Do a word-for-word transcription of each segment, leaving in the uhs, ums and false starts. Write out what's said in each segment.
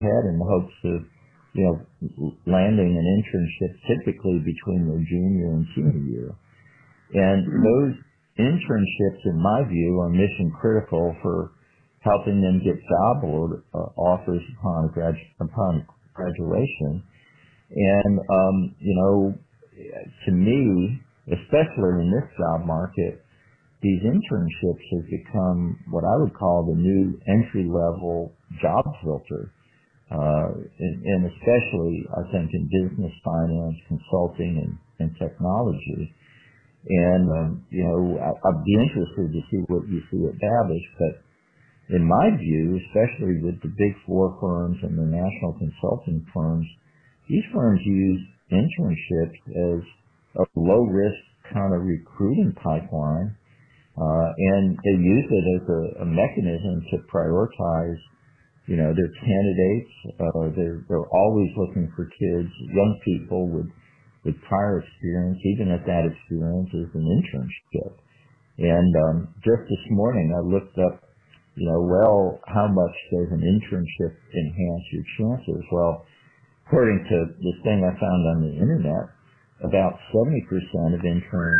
ahead in the hopes of, you know, landing an internship typically between their junior and senior year. And those internships, in my view, are mission critical for helping them get job order, uh, offers upon, gradu- upon graduation. And, um, you know, to me, especially in this job market, these internships have become what I would call the new entry-level job filter, uh, and, and especially, I think, in business, finance, consulting, and, and technology. And, um, you know, I, I'd be interested to see what you see at Babbage, but in my view, especially with the big four firms and the national consulting firms, these firms use internships as a low-risk kind of recruiting pipeline, uh, and they use it as a, a mechanism to prioritize, you know, their candidates. Uh, they're, they're always looking for kids, young people with, with prior experience, even if that experience is an internship. And um, just this morning, I looked up, you know, well, how much does an internship enhance your chances? Well, according to this thing I found on the internet, about seventy percent of intern,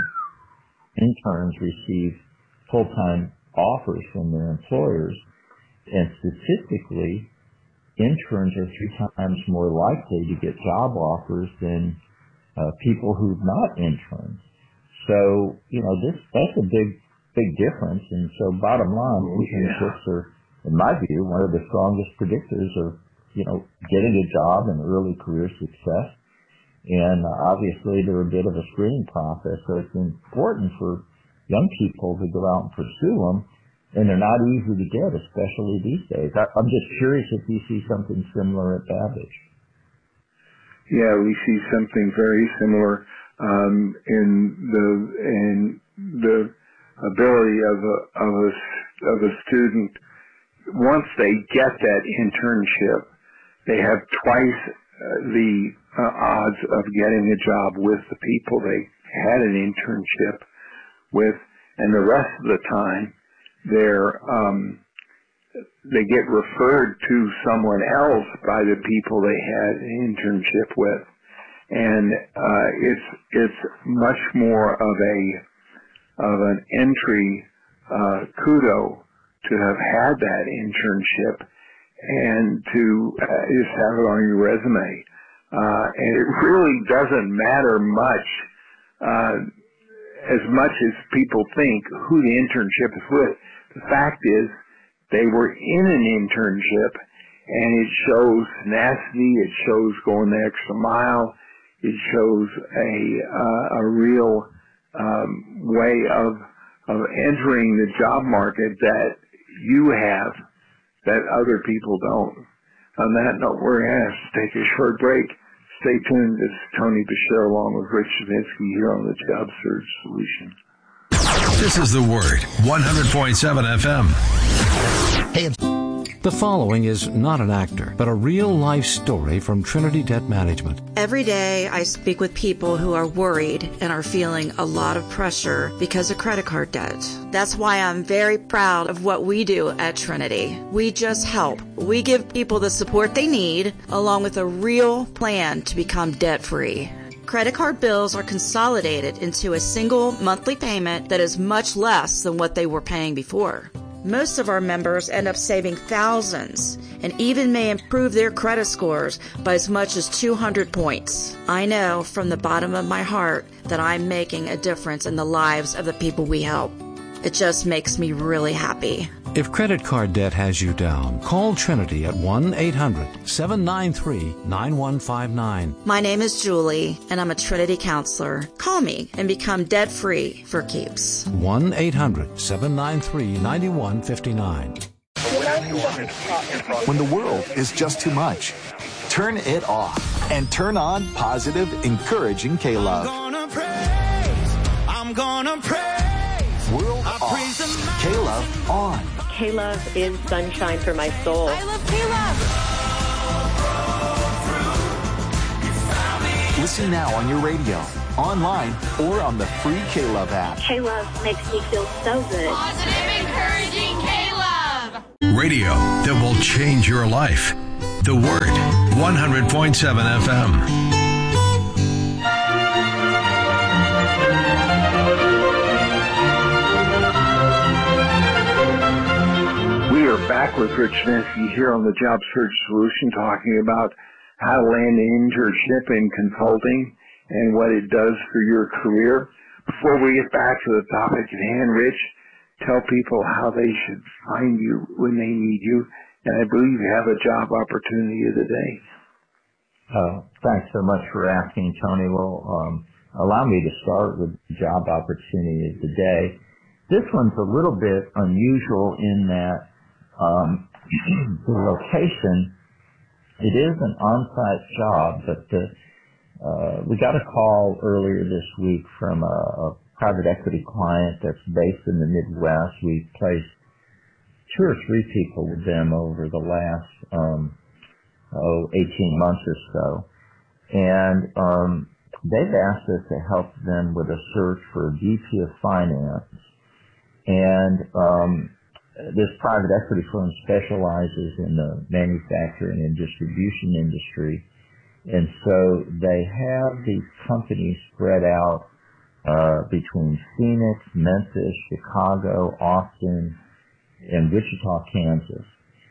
interns receive full-time offers from their employers. And statistically, interns are three times more likely to get job offers than uh, people who've not interned. So, you know, this that's a big, big difference. And so bottom line, internships are, in my view, one of the strongest predictors of, you know, getting a job and early career success. And uh, obviously they're a bit of a screening process, so it's important for young people to go out and pursue them, and they're not easy to get, especially these days. I, I'm just curious if you see something similar at Babbage. Yeah, we see something very similar um, in the in the ability of a of a of a student. Once they get that internship, they have twice uh, the uh, odds of getting a job with the people they had an internship with, and the rest of the time they're um, they get referred to someone else by the people they had an internship with, and uh, it's it's much more of a of an entry uh, kudo to have had that internship and to uh, just have it on your resume. Uh, and it really doesn't matter much, uh, as much as people think, who the internship is with. The fact is, they were in an internship, and it shows tenacity, it shows going the extra mile, it shows a uh, a real um, way of of entering the job market that you have that other people don't. On that note, we're going to have to take a short break. Stay tuned. This is Tony Bashir along with Rich Shavinsky here on the Job Search Solution. This is The Word, one hundred point seven F M. Hey, the following is not an actor, but a real-life story from Trinity Debt Management. Every day I speak with people who are worried and are feeling a lot of pressure because of credit card debt. That's why I'm very proud of what we do at Trinity. We just help. We give people the support they need, along with a real plan to become debt-free. Credit card bills are consolidated into a single monthly payment that is much less than what they were paying before. Most of our members end up saving thousands and even may improve their credit scores by as much as two hundred points. I know from the bottom of my heart that I'm making a difference in the lives of the people we help. It just makes me really happy. If credit card debt has you down, call Trinity at one eight hundred seven nine three nine one five nine. My name is Julie, and I'm a Trinity counselor. Call me and become debt-free for keeps. one eight hundred seven nine three nine one five nine. When the world is just too much, turn it off and turn on positive, encouraging K-Love. I'm gonna praise, I'm gonna praise. World I off, K-Love on. K-Love is sunshine for my soul. I love K-Love. Listen now on your radio, online, or on the free K-Love app. K-Love makes me feel so good. Positive, encouraging K-Love. Radio that will change your life. The Word, one hundred point seven F M. We are back with Rich Vinsky here on the Job Search Solution, talking about how to land an internship in consulting and what it does for your career. Before we get back to the topic at hand, Rich, tell people how they should find you when they need you. And I believe you have a job opportunity of the day. Uh, thanks so much for asking, Tony. Well, um, allow me to start with the job opportunity of the day. This one's a little bit unusual in that um, the location, it is an on-site job, but the, uh, we got a call earlier this week from a, a private equity client that's based in the Midwest. We've placed two or three people with them over the last um, oh, eighteen months or so. And um, they've asked us to help them with a search for a V P of finance. And um, this private equity firm specializes in the manufacturing and distribution industry. And so they have these companies spread out uh, between Phoenix, Memphis, Chicago, Austin, in Wichita, Kansas.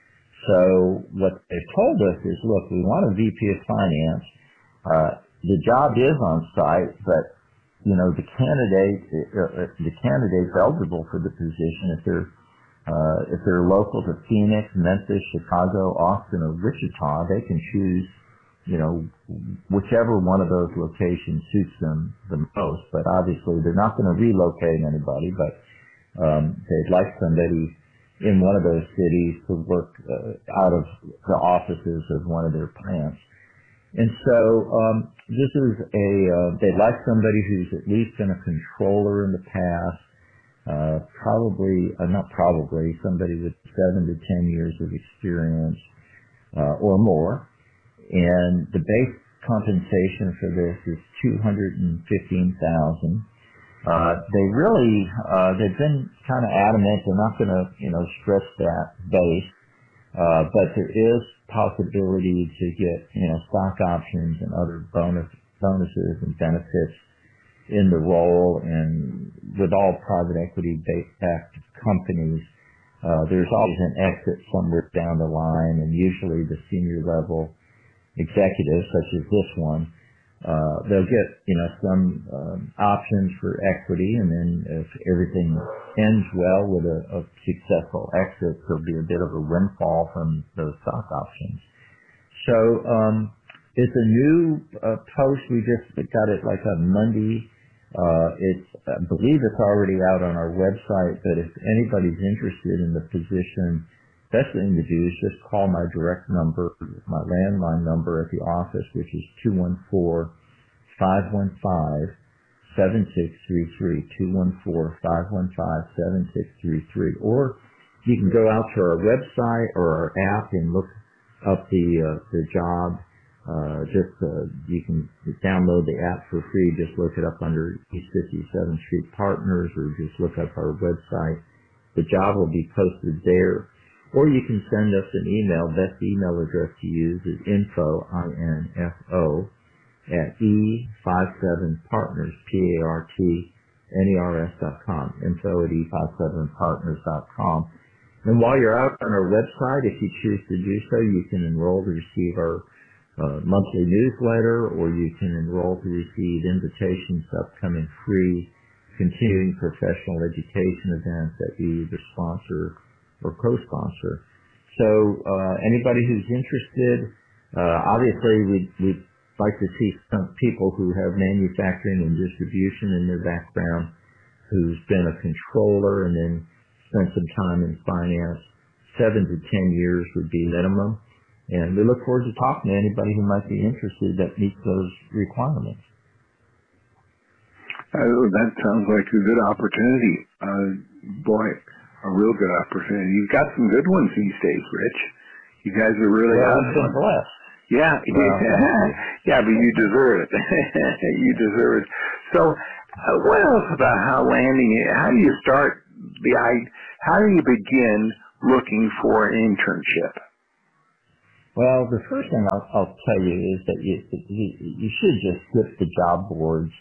So what they've told us is, look, we want a V P of finance. Uh, the job is on site, but you know the candidate, uh, the candidate's eligible for the position if they're uh, if they're local to Phoenix, Memphis, Chicago, Austin, or Wichita. They can choose, you know, whichever one of those locations suits them the most. But obviously, they're not going to relocate anybody. But um, they'd like somebody in one of those cities to work uh, out of the offices of one of their plants. And so um, this is a, uh, they'd like somebody who's at least been a controller in the past, uh, probably, uh, not probably, somebody with seven to ten years of experience uh, or more. And the base compensation for this is two hundred fifteen thousand dollars. Uh, they really, uh, they've been kind of adamant they're not going to, you know, stretch that base, uh, but there is possibility to get, you know, stock options and other bonus, bonuses and benefits in the role. And with all private equity-backed companies, uh, there's always an exit somewhere down the line, and usually the senior level executives, such as this one, Uh, they'll get, you know, some um, options for equity, and then if everything ends well with a, a successful exit, there'll be a bit of a windfall from those stock options. So um, it's a new uh, post. We just got it like on Monday. Uh, it's, I believe it's already out on our website, but if anybody's interested in the position, best thing to do is just call my direct number, my landline number at the office, which is two one four, five one five, seven six three three, two one four, five one five, seven six three three. Or you can go out to our website or our app and look up the uh, the job. Uh, just uh, you can download the app for free. Just look it up under East fifty-seventh Street Partners, or just look up our website. The job will be posted there. Or you can send us an email. Best email address to use is info, I N F O, at E fifty-seven partners, P A R T N E R S dot com, info at E fifty-seven partners dot com. And while you're out on our website, if you choose to do so, you can enroll to receive our uh, monthly newsletter, or you can enroll to receive invitations to upcoming free continuing professional education events that we either sponsor or co-sponsor. So uh, anybody who's interested, uh, obviously we'd, we'd like to see some people who have manufacturing and distribution in their background, who's been a controller and then spent some time in finance. Seven to ten years would be minimum. And we look forward to talking to anybody who might be interested that meets those requirements. Uh, that sounds like a good opportunity. Uh, boy, a real good opportunity. You've got some good ones these days, Rich. You guys are really well, out I've been blessed. Yeah, well, yeah, but you deserve it. You deserve it. So, uh, what else about how landing it? How do you start the? How do you begin looking for an internship? Well, the first thing I'll, I'll tell you is that you, you, you should just skip the job boards,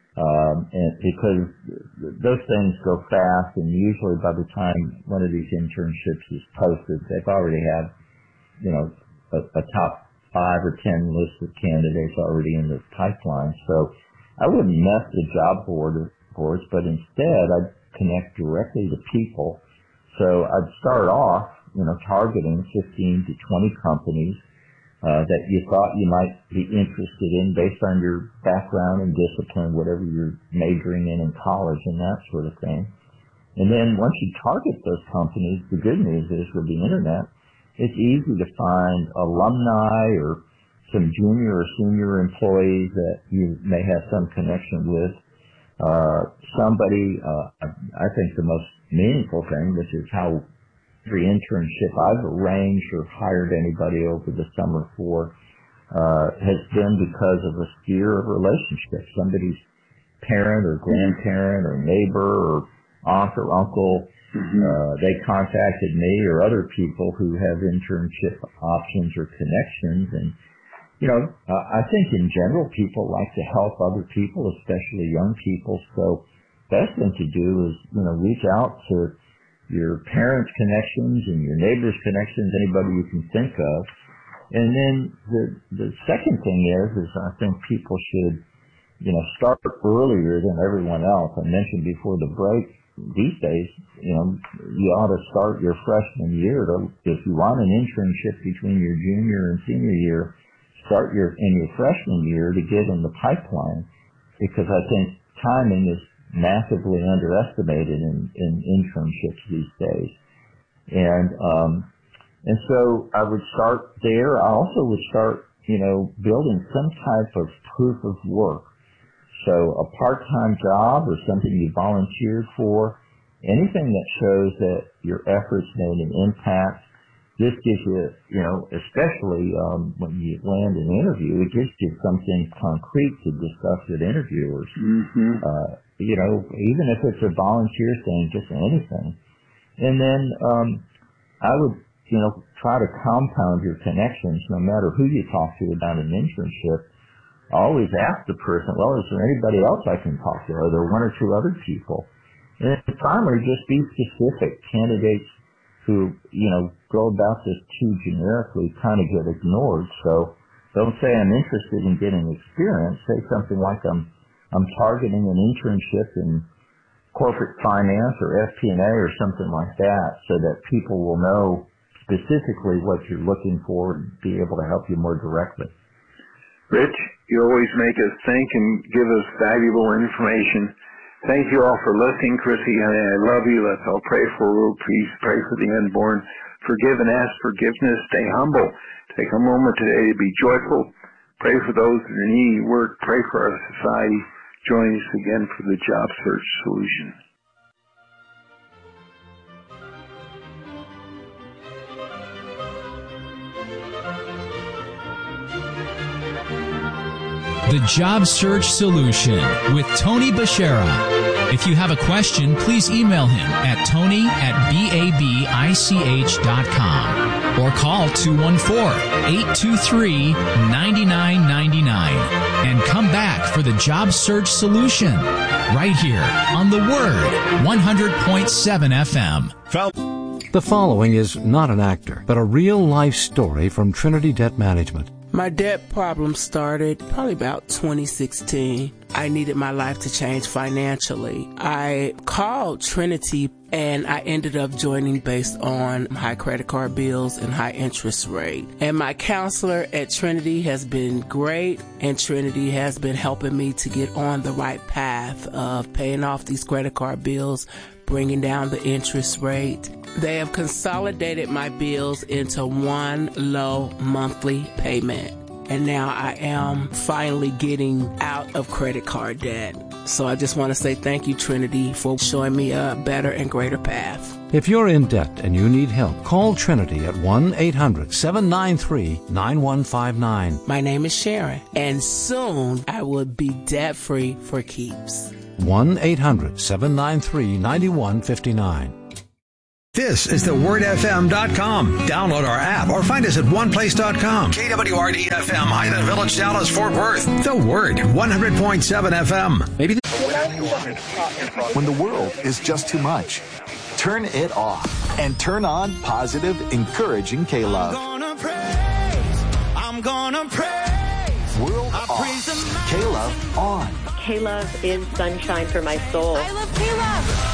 um, and because those things go fast, and usually by the time one of these internships is posted, they've already had, you know, a, a top five or ten list of candidates already in the pipeline. So I wouldn't mess the job board boards, but instead I'd connect directly to people. So I'd start off, you know, targeting fifteen to twenty companies uh, that you thought you might be interested in based on your background and discipline, whatever you're majoring in in college and that sort of thing. And then once you target those companies, the good news is with the internet, it's easy to find alumni or some junior or senior employees that you may have some connection with. Uh, somebody, uh, I think the most meaningful thing, which is how every internship I've arranged or hired anybody over the summer for, uh, has been because of a sphere of relationships. Somebody's parent or grandparent or neighbor or aunt or uncle, mm-hmm. uh, they contacted me or other people who have internship options or connections. And, you know, uh, I think in general people like to help other people, especially young people. So best thing to do is, you know, reach out to your parents' connections and your neighbors' connections, anybody you can think of. And then the the second thing is, is I think people should, you know, start earlier than everyone else. I mentioned before the break, these days, you know, you ought to start your freshman year. To, if you want an internship between your junior and senior year, start your in your freshman year to get in the pipeline, because I think timing is massively underestimated in, in internships these days. And um, and so I would start there. I also would start, you know, building some type of proof of work. So a part-time job or something you volunteered for, anything that shows that your efforts made an impact. This gives you, you know, especially um, when you land an interview, it gives you something concrete to discuss with interviewers. Mm-hmm. Uh, you know, even if it's a volunteer thing, just anything. And then um, I would, you know, try to compound your connections no matter who you talk to about an internship. I always ask the person, well, is there anybody else I can talk to? Are there one or two other people? And finally, just be specific. Candidates who, you know, go about this too generically kind of get ignored. So don't say I'm interested in getting experience. Say something like I'm I'm targeting an internship in corporate finance or F P and A or something like that, so that people will know specifically what you're looking for and be able to help you more directly. Rich, you always make us think and give us valuable information. Thank you all for listening. Chrissy, honey, I love you. Let's all pray for world peace. Pray for the unborn. Forgive and ask forgiveness. Stay humble. Take a moment today to be joyful. Pray for those that need work. Pray for our society. Join us again for the Job Search Solution. The Job Search Solution with Tony Bashara. If you have a question, please email him at tony at babich dot com or call two one four, eight two three, nine nine nine nine and come back for the Job Search Solution right here on The Word one hundred point seven F M. The following is not an actor, but a real-life story from Trinity Debt Management. My debt problem started probably about twenty sixteen. I needed my life to change financially. I called Trinity and I ended up joining based on high credit card bills and high interest rate. And my counselor at Trinity has been great, and Trinity has been helping me to get on the right path of paying off these credit card bills, bringing down the interest rate. They have consolidated my bills into one low monthly payment. And now I am finally getting out of credit card debt. So I just want to say thank you, Trinity, for showing me a better and greater path. If you're in debt and you need help, call Trinity at one eight hundred, seven nine three, nine one five nine. My name is Sharon, and soon I will be debt-free for keeps. one eight hundred, seven nine three, nine one five nine. This is the word f m dot com. Download our app or find us at one place dot com. K W R D F M, Highland Village, Dallas, Fort Worth. The Word, one hundred point seven F M. Maybe the- When the world is just too much, turn it off and turn on positive, encouraging K-Love. I'm gonna praise. I'm gonna praise. World off. K-Love on. K-Love is sunshine for my soul. I love K-Love.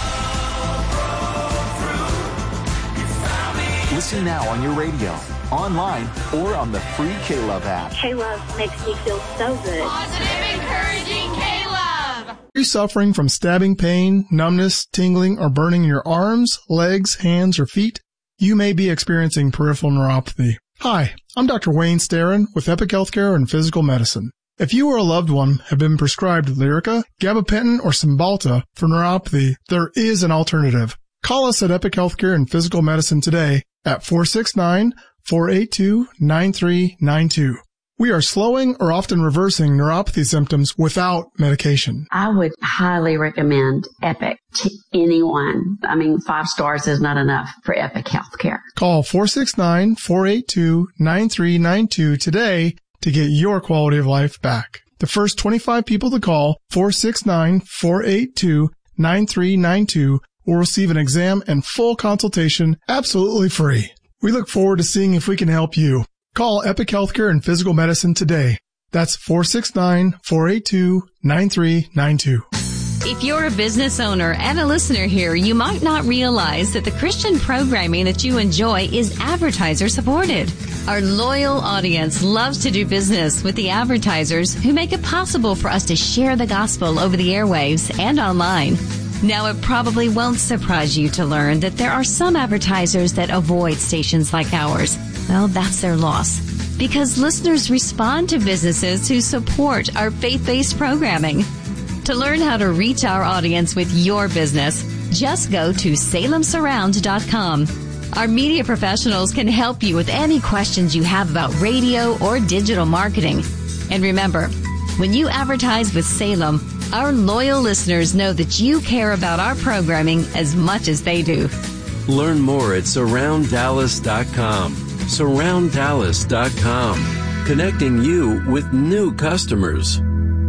Listen now on your radio, online, or on the free K-Love app. K-Love makes me feel so good. Positive, encouraging K-Love. Are you suffering from stabbing pain, numbness, tingling, or burning in your arms, legs, hands, or feet? You may be experiencing peripheral neuropathy. Hi, I'm Doctor Wayne Starrin with Epic Healthcare and Physical Medicine. If you or a loved one have been prescribed Lyrica, gabapentin, or Cymbalta for neuropathy, there is an alternative. Call us at Epic Healthcare and Physical Medicine today at four six nine, four eight two, nine three nine two. We are slowing or often reversing neuropathy symptoms without medication. I would highly recommend Epic to anyone. I mean, five stars is not enough for Epic Healthcare. Call four six nine, four eight two, nine three nine two today to get your quality of life back. The first twenty-five people to call four six nine, four eight two, nine three nine two will receive an exam and full consultation absolutely free. We look forward to seeing if we can help you. Call Epic Healthcare and Physical Medicine today. That's four six nine, four eight two, nine three nine two. If you're a business owner and a listener here, you might not realize that the Christian programming that you enjoy is advertiser supported. Our loyal audience loves to do business with the advertisers who make it possible for us to share the gospel over the airwaves and online. Now, it probably won't surprise you to learn that there are some advertisers that avoid stations like ours. Well, that's their loss, because listeners respond to businesses who support our faith-based programming. To learn how to reach our audience with your business, just go to salem surround dot com. Our media professionals can help you with any questions you have about radio or digital marketing. And remember, when you advertise with Salem, our loyal listeners know that you care about our programming as much as they do. Learn more at surround dallas dot com. surround dallas dot com. Connecting you with new customers.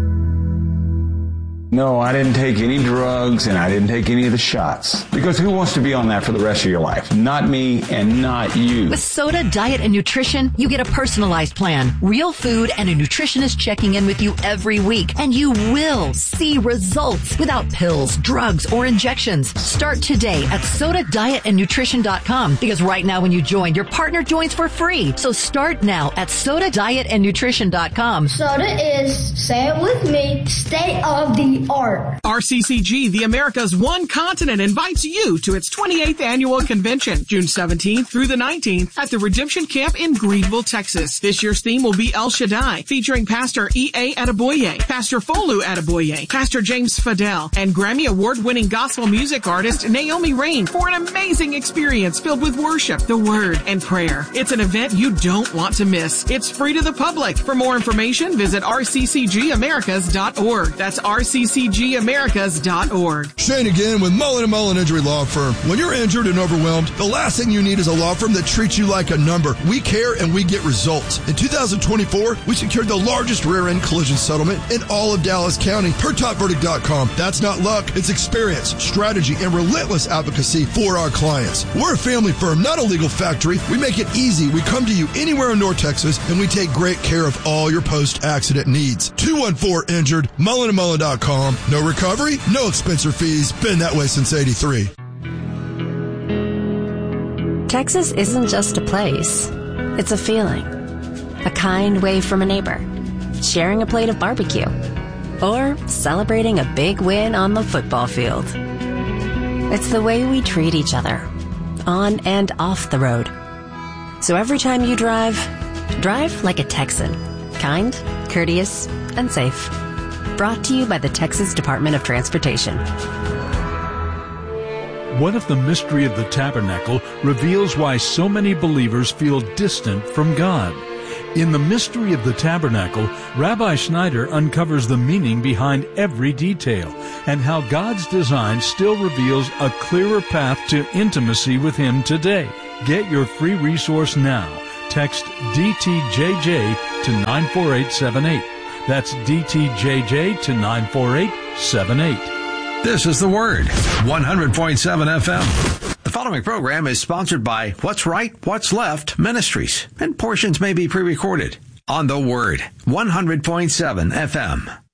No, I didn't take any drugs and I didn't take any of the shots. Because who wants to be on that for the rest of your life? Not me and not you. With Soda Diet and Nutrition, you get a personalized plan, real food, and a nutritionist checking in with you every week. And you will see results without pills, drugs, or injections. Start today at soda diet and nutrition dot com, because right now when you join, your partner joins for free. So start now at soda diet and nutrition dot com. Soda is, say it with me, state of the art. R C C G, the America's One Continent, invites you to its twenty-eighth annual convention, June seventeenth through the nineteenth at the Redemption Camp in Greenville, Texas. This year's theme will be El Shaddai, featuring Pastor E A Adeboye, Pastor Folu Adeboye, Pastor James Fidel, and Grammy Award-winning gospel music artist Naomi Rain for an amazing experience filled with worship, the Word, and prayer. It's an event you don't want to miss. It's free to the public. For more information, visit r c c g americas dot org. That's r c c g americas dot org. Shane again with Mullen and Mullen Injury Law Firm. When you're injured and overwhelmed, the last thing you need is a law firm that treats you like a number. We care and we get results. In two thousand twenty-four, we secured the largest rear-end collision settlement in all of Dallas County per top verdict dot com. That's not luck. It's experience, strategy, and relentless advocacy for our clients. We're a family firm, not a legal factory. We make it easy. We come to you anywhere in North Texas, and we take great care of all your post-accident needs. two one four injured, mullen and mullen dot com. No recovery, no expense or fees. Been that way since eighty-three. Texas isn't just a place. It's a feeling. A kind wave from a neighbor. Sharing a plate of barbecue. Or celebrating a big win on the football field. It's the way we treat each other. On and off the road. So every time you drive, drive like a Texan. Kind, courteous, and safe. Brought to you by the Texas Department of Transportation. What if the mystery of the tabernacle reveals why so many believers feel distant from God? In The Mystery of the Tabernacle, Rabbi Schneider uncovers the meaning behind every detail and how God's design still reveals a clearer path to intimacy with Him today. Get your free resource now. Text D T J J to nine four eight seven eight. That's D T J J to nine four eight seven eight. This is The Word, one hundred point seven F M. The following program is sponsored by What's Right, What's Left Ministries, and portions may be pre-recorded on The Word, one hundred point seven F M.